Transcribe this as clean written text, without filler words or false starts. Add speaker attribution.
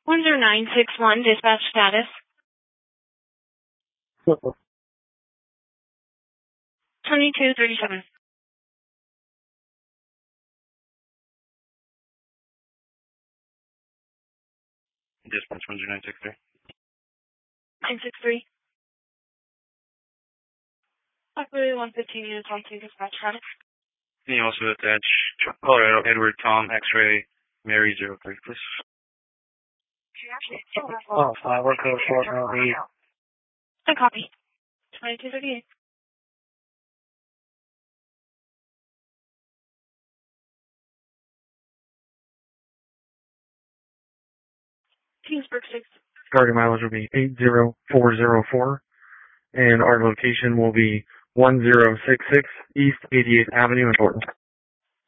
Speaker 1: 10961, dispatch status. 2237.
Speaker 2: Dispatch 10963.
Speaker 1: 963. Possibly 115 units on to dispatch status.
Speaker 2: Can you also attach Colorado Edward Tom X-ray Mary 03, please?
Speaker 3: Work code 408.
Speaker 1: A copy. 2238. Kingsburg 6.
Speaker 3: Target mileage will be 80404, and our location will be 1066 East 88th Avenue in Thornton.